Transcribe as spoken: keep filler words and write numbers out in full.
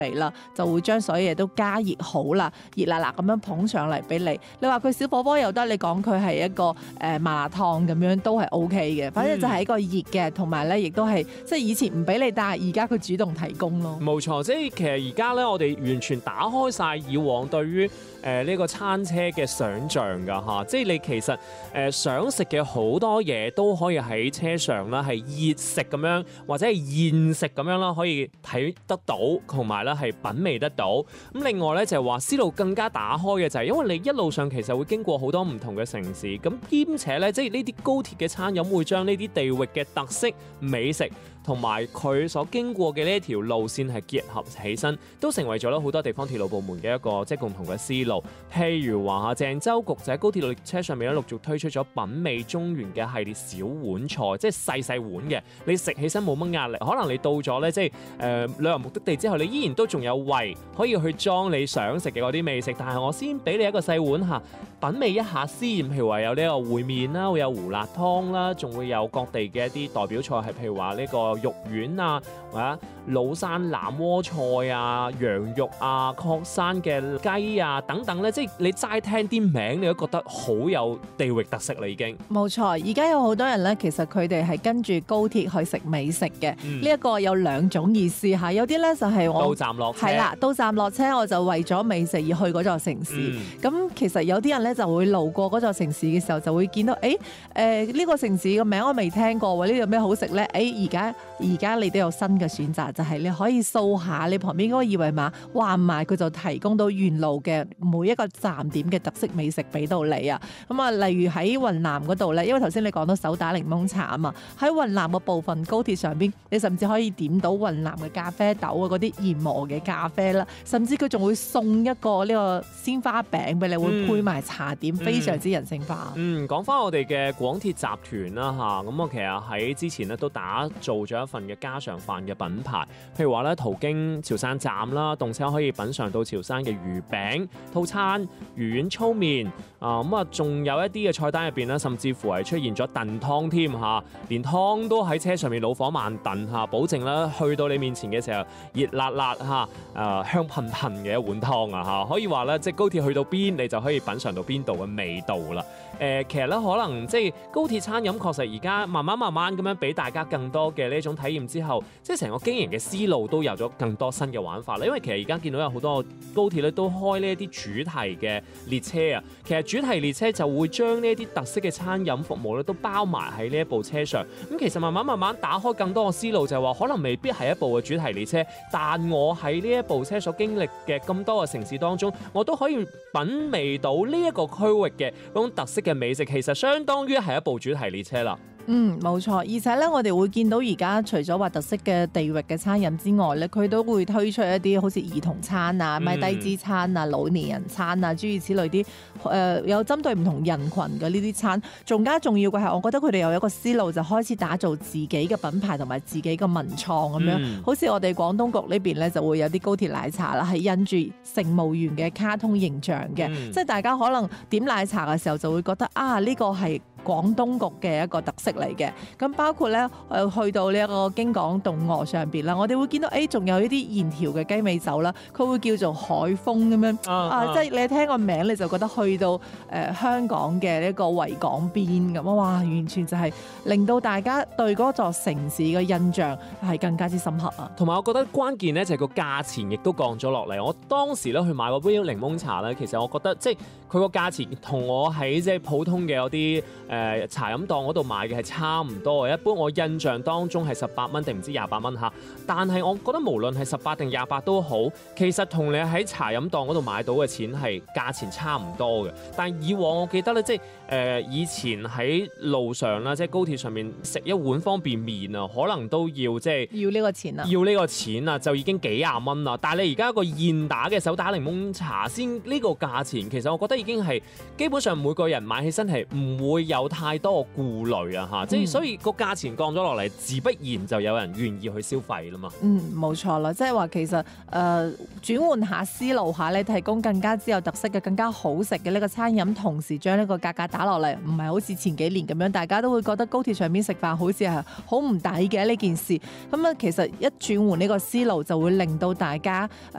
嚟啦，就會將所有嘢都加熱好啦，熱辣辣咁樣捧上嚟俾你。你話佢小火鍋又得，你講佢係一個誒麻辣燙咁樣都係 O K 嘅。反正就係一個熱嘅，同埋咧亦都係即係以前唔俾你，但係而家佢主動提供咯。 冇錯，即係其實而家咧，我哋完全打開晒以往對於誒呢個餐車嘅想像㗎嚇，即係你其實誒、呃、想食嘅好多嘢都可以喺車上啦，係熱食咁樣或者係現食咁樣啦，可以睇得到，同埋咧係品味得到。咁另外咧就係話思路更加打開嘅就係因為你一路上其實會經過好多唔同嘅城市，咁兼且咧即係呢啲高鐵嘅餐飲會將呢啲地域嘅特色美食同埋佢所經過嘅呢一條路線係結合起身，都成為咗咧好多地方鐵路部門嘅一個即係共同嘅思路。譬如話嚇，鄭州局就喺高鐵列車上面咧陸續推出咗品味中原嘅系列小碗菜，即係細細碗嘅，你食起身冇乜壓力。可能你到咗咧即係誒、呃、旅遊目的地之後，你依然都仲有胃可以去裝你想食嘅嗰啲美食，但係我先俾你一個細碗嚇，品味一下先。譬如話有呢個燴麵啦，會有胡辣湯啦，仲會有各地嘅一啲代表菜，係譬如話呢個肉丸啊，或者老山南窩菜啊、羊肉啊、確山嘅雞啊等等咧，即係你齋聽啲名，你都覺得好有地域特色啦已經。 冇錯，而家有好多人咧，其實佢哋係跟住高鐵去食美食嘅。呢一、嗯、個有兩種意思嚇，有啲咧就係我到站落車， 係啦，到站落車我就為咗美食而去嗰座城市。咁、嗯、其實有啲人咧就會路過嗰座城市嘅時候，就會見到誒誒呢個城市個名我未聽過喎，呢度有咩好食咧？誒而家而家你都有新嘅選擇，就係、是、你可以掃下你旁邊嗰個二維碼，話唔埋佢就提供到沿路嘅每一個站點嘅特色美食俾到你啊！咁啊，例如喺雲南嗰度咧，因為頭先你講到手打檸檬茶啊嘛，喺雲南嘅部分高鐵上邊，你甚至可以點到雲南嘅咖啡豆啊，嗰啲研磨嘅咖啡啦，甚至佢仲會送一個呢個鮮花餅俾你，會配埋茶點，嗯、非常之人性化。 嗯，講翻我哋嘅廣鐵集團啦嚇，咁我其實喺之前咧都打造咗一份嘅家常飯嘅品牌，譬如話咧途經潮汕站啦，動車可以品嚐到潮汕嘅魚餅套餐、魚丸粗麵啊，咁啊仲有一啲嘅菜單入邊咧，甚至乎係出現咗燉湯添嚇，連湯都喺車上面老火慢燉嚇，保證咧去到你面前嘅時候熱辣辣嚇，誒、呃、香噴噴嘅一碗湯啊嚇，可以話咧即係高鐵去到邊你就可以品嚐到邊度嘅味道啦。誒、呃、其實咧可能即係高鐵餐飲確實而家慢慢慢慢咁樣俾大家更多嘅呢種體驗之後，即係成個經營嘅思路都有咗更多新嘅玩法啦。因為其實而家見到有好多高鐵咧都開呢一啲主題嘅列車啊，其實主題列車就會將呢一啲特色嘅餐飲服務咧都包埋喺呢一部車上。咁其實慢慢慢慢打開更多嘅思路，就係話可能未必係一部嘅主題列車，但我喺呢一部車所經歷嘅咁多嘅城市當中，我都可以品味到呢一個區域嘅嗰種特色嘅美食，其實相當於係一部主題列車啦。 嗯，冇錯，而且咧，我哋會見到而家除咗話特色嘅地域嘅餐飲之外咧，佢都會推出一啲好似兒童餐啊、咪低脂餐啊、老年人餐啊，諸如此類啲，誒、呃、有針對唔同人群嘅呢啲餐。仲加重要嘅係，我覺得佢哋有一個思路，就開始打造自己嘅品牌同埋自己嘅文創咁樣。嗯、好似我哋廣東局呢邊咧，就會有啲高鐵奶茶啦，係印住乘務員嘅卡通形象嘅，嗯、即係大家可能點奶茶嘅時候就會覺得啊，呢、呢個係廣東局嘅一個特色嚟嘅。咁包括咧，誒去到呢一個京港動鵝上邊啦，我哋會見到誒，仲有呢啲現調嘅雞尾酒啦，佢會叫做海風咁樣啊，啊即係你聽個名你就覺得去到誒、呃、香港嘅呢個維港邊咁啊，哇！完全就係令到大家對嗰座城市嘅印象係更加之深刻啊。 同埋我覺得關鍵咧就係個價錢亦都降咗落嚟。我當時咧去買嗰杯檸檬茶咧，其實我覺得即係佢個價錢同我喺即係普通嘅嗰啲誒茶飲檔嗰度買嘅係差唔多嘅。一般我印象當中係十八蚊定唔知廿八蚊嚇，但係我覺得無論係十八定廿八都好，其實同你喺茶飲檔嗰度買到嘅錢係價錢差唔多嘅。但係以往我記得咧，即係誒、呃、以前喺路上啦，即係高鐵上面食一碗方便麵啊，可能都要即係要呢個錢啊， 要呢個錢啊，就已經幾廿蚊啦。但係你而家一個現打嘅手打檸檬茶先呢個價錢，其實我覺得已經係基本上每個人買起身係唔會有太多顧慮啊嚇，即係、嗯、所以個價錢降咗落嚟，自不然就有人願意去消費啦嘛。嗯， 冇錯啦，即係話其實誒、呃、轉換下思路下咧，提供更加之有特色嘅、更加好食嘅呢個餐飲，同時將呢個價格打落嚟，唔係好似前幾年咁樣，大家都會覺得高鐵上面食飯好似係好唔抵嘅呢件事。咁啊，其實一轉換呢個思路，就會令到大家